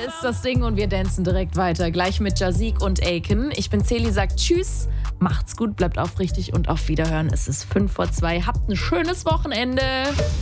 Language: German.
ist das Ding und wir dancen direkt weiter. Gleich mit Jazik und Aiken. Ich bin Celi, sagt Tschüss, macht's gut, bleibt aufrichtig und auf Wiederhören. Es ist 1:55. Habt ein schönes Wochenende.